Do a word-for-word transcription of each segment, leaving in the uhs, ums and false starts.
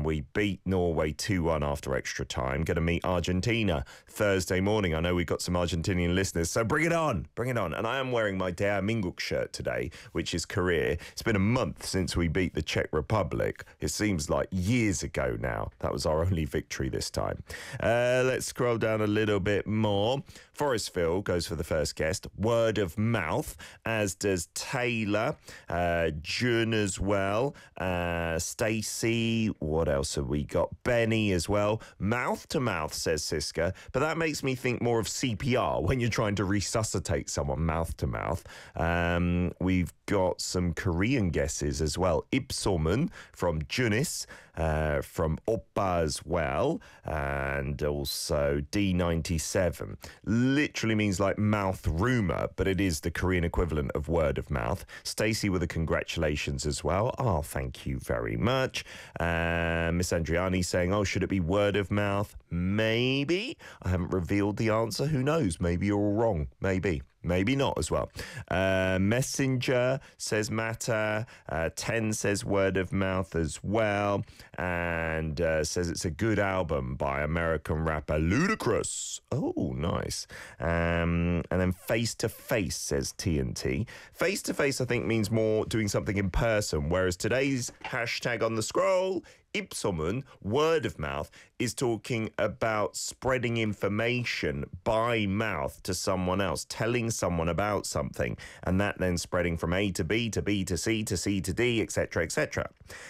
we beat Norway two one after extra time. Going to meet Argentina Thursday morning. I know we've got some Argentinian listeners, so bring it on, bring it on. And I am wearing my Dea Minguk shirt today, which is Korea. It's been a month since we beat the Czech Republic. It seems like years ago now. That was our only victory this time. Uh, let's scroll down a little bit more. Forestville goes for the first guest. Word of mouth, as does Taylor, uh, June as well, uh, Stacey. What else have we got? Benny as well. Mouth to mouth, says Siska, but that makes me think more of C P R when you're trying to resuscitate someone mouth to mouth. Um, we've got some Korean guesses as well. Ipsomun from Junis, uh, from Oppa as well, and also D ninety-seven. Literally means like mouth rumour, but it is the Korean equivalent of word of mouth. Stacey with a congratulations as well. Oh, thank you very much. Uh, Miss Andriani saying, oh, should it be word of mouth? Maybe. I haven't revealed the answer. Who knows? Maybe you're all wrong. Maybe. Maybe not as well. Uh, Messenger says matter. Uh, ten says word of mouth as well. And uh, says it's a good album by American rapper Ludacris. Oh, nice. Um, and then face to face, says T N T. Face to face, I think, means more doing something in person, whereas today's hashtag on the scroll, Ipsomun, word of mouth, is talking about spreading information by mouth to someone else, telling someone about something, and that then spreading from A to B to B to C to C to D, et cetera, et cetera.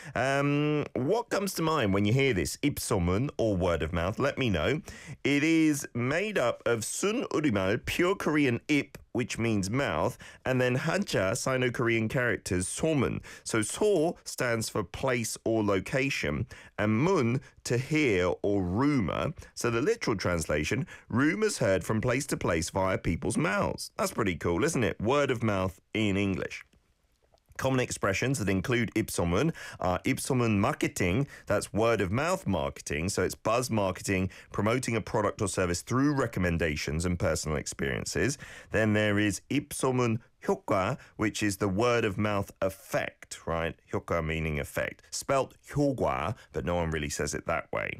Um, what comes to mind when you hear this, Ipsomun or word of mouth? Let me know. It is made up of Sun Urimal, pure Korean ip, which means mouth, and then Hanja, Sino-Korean characters, somun. So so stands for place or location, and mun to hear or rumour. So the literal translation, rumours heard from place to place via people's mouths. That's pretty cool, isn't it? Word of mouth in English. Common expressions that include ipsomun are ipsomun marketing, that's word of mouth marketing, so it's buzz marketing, promoting a product or service through recommendations and personal experiences. Then there is ipsomun 효과, which is the word of mouth effect, right? 효과 meaning effect. Spelt 효과, but no one really says it that way.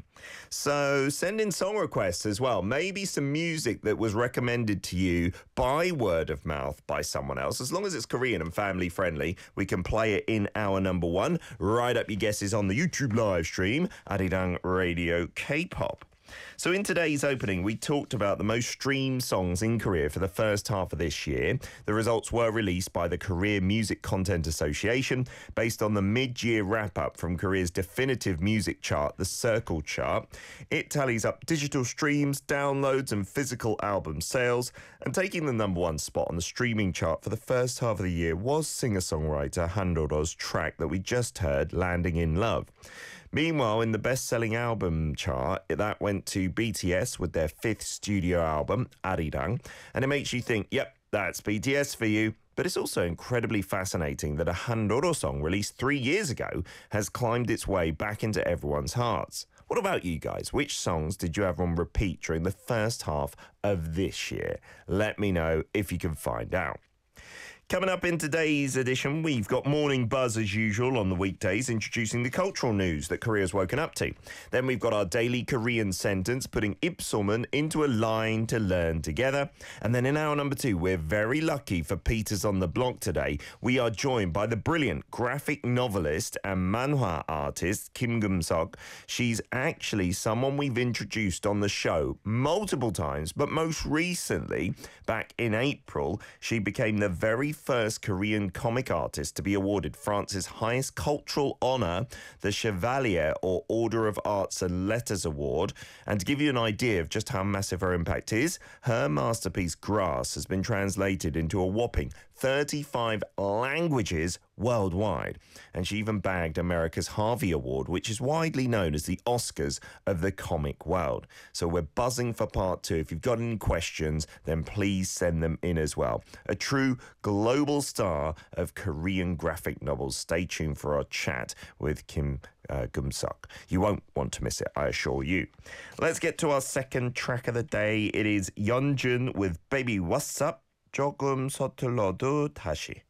So send in song requests as well. Maybe some music that was recommended to you by word of mouth by someone else. As long as it's Korean and family friendly, we can play it in our number one. Write up your guesses on the YouTube live stream, Arirang Radio K-pop. So in today's opening, we talked about the most streamed songs in Korea for the first half of this year. The results were released by the Korea Music Content Association based on the mid-year wrap-up from Korea's definitive music chart, the Circle chart. It tallies up digital streams, downloads and physical album sales. And taking the number one spot on the streaming chart for the first half of the year was singer-songwriter Han Doro's track that we just heard, Landing in Love. Meanwhile, in the best-selling album chart, that went to B T S with their fifth studio album, Arirang, and it makes you think, yep, that's B T S for you. But it's also incredibly fascinating that a Han Doro song released three years ago has climbed its way back into everyone's hearts. What about you guys? Which songs did you have on repeat during the first half of this year? Let me know if you can find out. Coming up in today's edition, we've got Morning Buzz as usual on the weekdays, introducing the cultural news that Korea's woken up to. Then we've got our daily Korean sentence, putting ipsomun into a line to learn together. And then in hour number two, we're very lucky for Peters on the Block today. We are joined by the brilliant graphic novelist and manhwa artist, Kim Gum-sok. She's actually someone we've introduced on the show multiple times, but most recently, back in April, she became the very first Korean comic artist to be awarded France's highest cultural honour, the Chevalier or Order of Arts and Letters Award. And to give you an idea of just how massive her impact is, her masterpiece Grass has been translated into a whopping thirty-five languages worldwide. And she even bagged America's Harvey Award, which is widely known as the Oscars of the comic world. So we're buzzing for part two. If you've got any questions, then please send them in as well. A true global star of Korean graphic novels. Stay tuned for our chat with Kim uh, Gum-sok. You won't want to miss it, I assure you. Let's get to our second track of the day. It is Yeonjun with Baby What's Up? 조금 서툴러도 다시.